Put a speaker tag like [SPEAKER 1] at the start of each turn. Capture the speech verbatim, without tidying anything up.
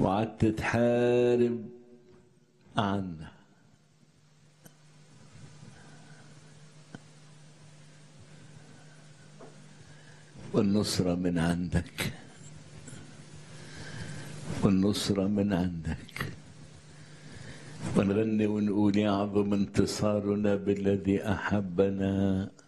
[SPEAKER 1] وقعدت تحارب عنا. والنصرة من عندك، والنصرة من عندك. ونغني ونقول يعظم انتصارنا بالذي أحبنا